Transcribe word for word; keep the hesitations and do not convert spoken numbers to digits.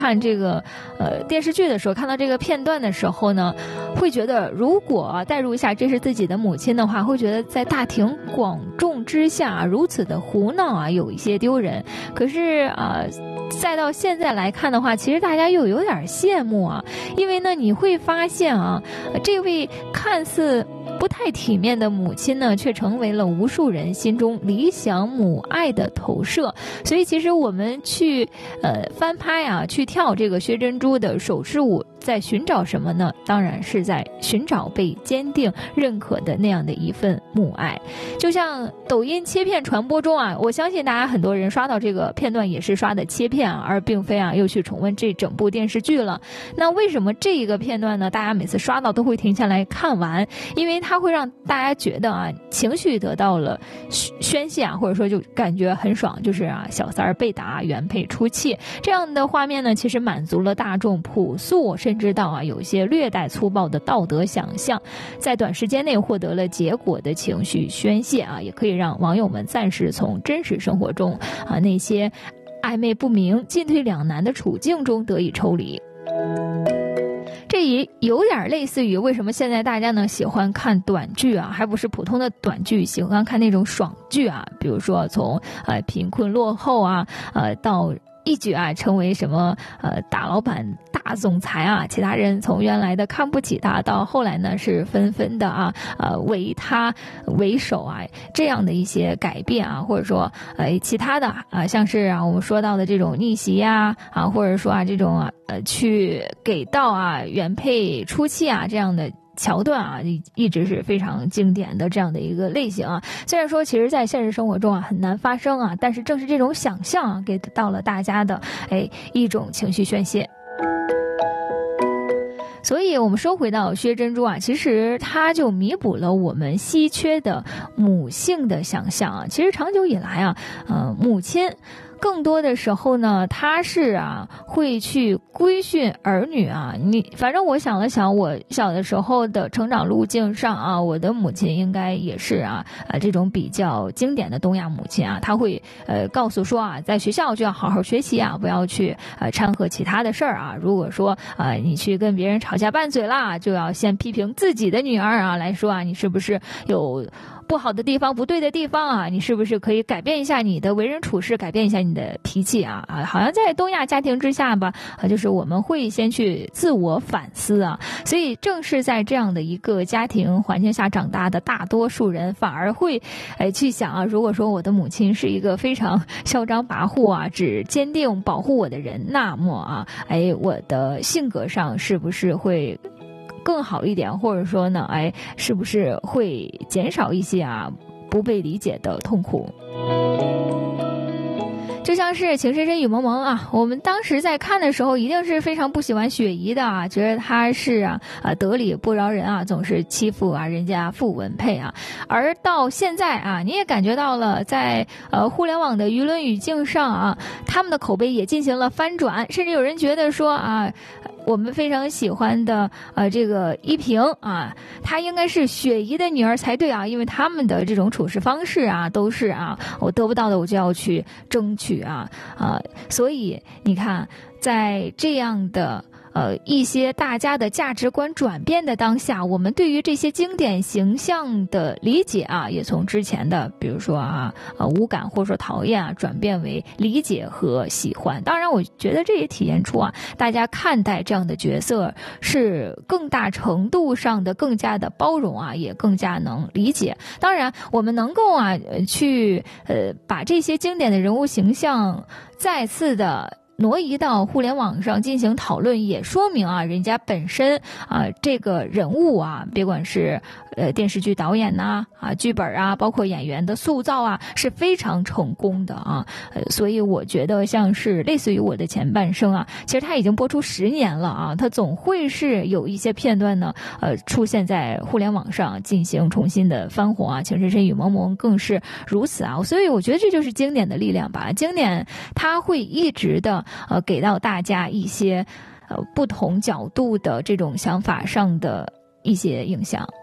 看这个呃电视剧的时候，看到这个片段的时候呢，会觉得如果代入一下这是自己的母亲的话，会觉得在大庭广众之下如此的胡闹啊，有一些丢人。可是啊、呃，再到现在来看的话，其实大家又有点羡慕啊，因为呢你会发现啊，这位看似不太体面的母亲呢，却成为了无数人心中理想母爱的投射。所以其实我们去呃翻拍啊，去跳这个薛珍珠的手势舞，在寻找什么呢？当然是在寻找被坚定认可的那样的一份母爱。就像抖音切片传播中啊，我相信大家很多人刷到这个片段也是刷的切片啊，而并非啊又去重温这整部电视剧了。那为什么这一个片段呢，大家每次刷到都会停下来看完？因为它会让大家觉得啊，情绪得到了宣泄啊，或者说就感觉很爽，就是啊小三儿被打，原配出气这样的画面呢，其实满足了大众朴素甚至到啊有一些略带粗暴的道德想象，在短时间内获得了结果的情绪宣泄啊，也可以让网友们暂时从真实生活中啊那些暧昧不明、进退两难的处境中得以抽离。这也有点类似于为什么现在大家呢喜欢看短剧啊，还不是普通的短剧，喜欢看那种爽剧啊，比如说从呃贫困落后啊，呃到一举啊成为什么呃大老板大总裁啊，其他人从原来的看不起他到后来呢是纷纷的啊呃为他为首啊，这样的一些改变啊，或者说呃其他的啊像是啊我们说到的这种逆袭呀 啊, 啊或者说啊这种啊呃去给到啊原配出气啊这样的桥段啊，一直是非常经典的这样的一个类型啊。虽然说其实在现实生活中啊很难发生啊，但是正是这种想象啊，给到了大家的哎一种情绪宣泄。所以我们说回到薛珍珠啊，其实它就弥补了我们稀缺的母性的想象啊。其实长久以来啊，呃，母亲更多的时候呢，他是啊会去规训儿女啊。你反正我想了想，我小的时候的成长路径上啊，我的母亲应该也是啊啊这种比较经典的东亚母亲啊，她会呃告诉说啊，在学校就要好好学习啊，不要去呃掺和其他的事儿啊。如果说啊、呃、你去跟别人吵架拌嘴啦，就要先批评自己的女儿啊，来说啊你是不是有不好的地方、不对的地方啊？你是不是可以改变一下你的为人处事，改变一下你的脾气啊？啊，好像在东亚家庭之下吧，啊，就是我们会先去自我反思啊。所以正是在这样的一个家庭环境下长大的大多数人，反而会哎去想啊，如果说我的母亲是一个非常嚣张跋扈啊，只坚定保护我的人，那么啊，哎，我的性格上是不是会更好一点，或者说呢，哎，是不是会减少一些啊不被理解的痛苦？就像是《情深深雨蒙蒙》啊，我们当时在看的时候，一定是非常不喜欢雪姨的啊，觉得她是啊啊得理不饶人啊，总是欺负啊人家傅文佩啊。而到现在啊，你也感觉到了在，在呃互联网的舆论语境上啊，他们的口碑也进行了翻转，甚至有人觉得说啊，我们非常喜欢的呃这个依萍啊，她应该是雪姨的女儿才对啊，因为他们的这种处事方式啊，都是啊我得不到的我就要去争取啊啊，所以你看，在这样的呃一些大家的价值观转变的当下，我们对于这些经典形象的理解啊，也从之前的比如说啊呃无感或者说讨厌啊，转变为理解和喜欢。当然我觉得这也体现出啊大家看待这样的角色是更大程度上的更加的包容啊，也更加能理解。当然我们能够啊去呃把这些经典的人物形象再次的挪移到互联网上进行讨论，也说明啊，人家本身啊这个人物啊，别管是呃电视剧导演呐 啊, 啊剧本啊，包括演员的塑造啊，是非常成功的啊。呃，所以我觉得像是类似于我的前半生啊，其实它已经播出十年了啊，它总会是有一些片段呢，呃出现在互联网上进行重新的翻红啊，情深深雨蒙蒙更是如此啊。所以我觉得这就是经典的力量吧，经典它会一直的。呃，给到大家一些呃不同角度的这种想法上的一些影响。